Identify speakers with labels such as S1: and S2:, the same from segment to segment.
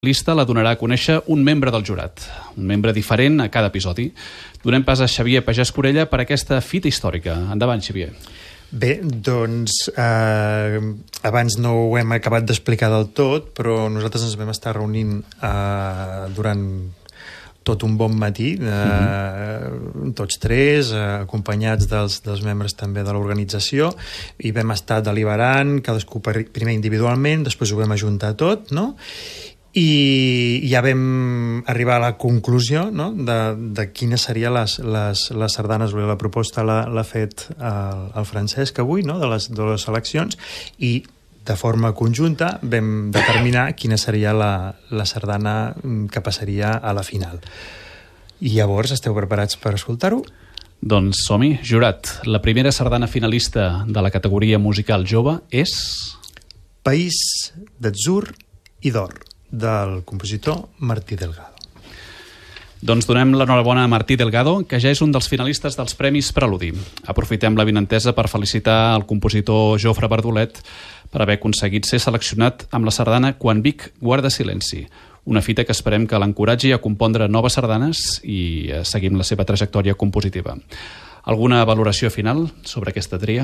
S1: Lista la donarà a conèixer un membre del jurat, un membre diferent a cada episodi. Donem pas a Xavier Pagès Corella per aquesta fita històrica. Endavant, Xavier.
S2: Bé, doncs abans no ho hem acabat d'explicar del tot, però nosaltres ens vam estar reunint durant tot un bon matí, tots tres, acompanyats dels membres també de l'organització, i vam estar deliberant, cadascú primer individualment, després ho vam ajuntar tot, no?, i ja vam arribar a la conclusió, no?, de quines serien les sardanes. La proposta l'ha fet el Francesc avui, no?, de les eleccions, i de forma conjunta vam determinar quina seria la sardana que passaria a la final. I llavors esteu preparats per escoltar-ho?
S1: Doncs som-hi. Jurat, la primera sardana finalista de la categoria musical jove és...
S2: País d'atzur i d'or, del compositor Martí Delgado.
S1: Doncs donem l'enhorabona a Martí Delgado, que ja és un dels finalistes dels Premis Preludi. Aprofitem la vinentesa per felicitar el compositor Jofre Bardolet per haver aconseguit ser seleccionat amb la sardana Quan Vic guarda silenci, una fita que esperem que l'encoratgi a compondre noves sardanes i seguim la seva trajectòria compositiva. Alguna valoració final sobre aquesta tria?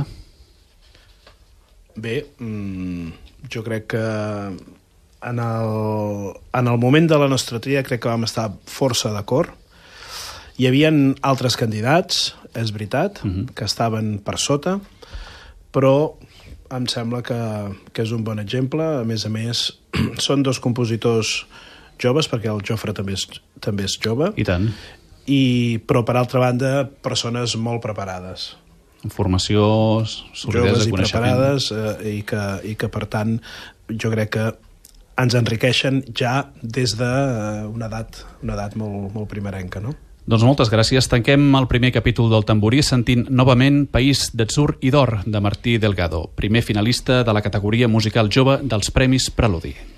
S3: Bé, jo crec que en el moment de la nostra tria crec que vam estar força d'acord. Hi havia altres candidats, és veritat, que estaven per sota, però em sembla que és un bon exemple. A més, són dos compositors joves, perquè el Jofre també és jove.
S1: I tant.
S3: Però, per altra banda, persones molt preparades.
S1: Amb formació, solidesa,
S3: joves i
S1: coneixement.
S3: preparades, i que, per tant, jo crec que ens enriqueixen ja des d'una edat molt, molt primerenca, no?
S1: Doncs moltes gràcies. Tanquem el primer capítol del Tamborí sentint novament País d'atzur i d'or de Martí Delgado, primer finalista de la categoria musical jove dels Premis Preludi.